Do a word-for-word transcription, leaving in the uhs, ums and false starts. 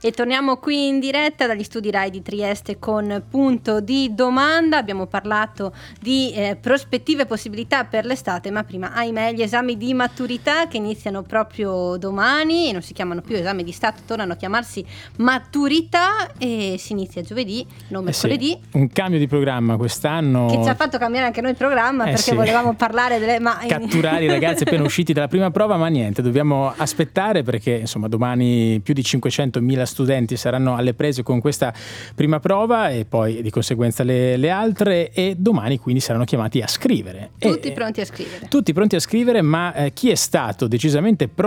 E torniamo qui in diretta dagli studi Rai di Trieste con Punto di Domanda. Abbiamo parlato di eh, prospettive e possibilità per l'estate, ma prima, ahimè, gli esami di maturità che iniziano proprio domani e non si chiamano più esami di Stato, tornano a chiamarsi maturità e si inizia giovedì, non mercoledì. Eh sì, un cambio di programma quest'anno che ci ha fatto cambiare anche noi il programma, eh perché sì. volevamo parlare delle ma... catturare i ragazzi appena usciti dalla prima prova, ma niente, dobbiamo aspettare perché insomma domani più di cinquecentomila studenti saranno alle prese con questa prima prova e poi di conseguenza le, le altre, e domani quindi saranno chiamati a scrivere. Tutti e, pronti a scrivere. Tutti pronti a scrivere, ma eh, chi è stato decisamente pronto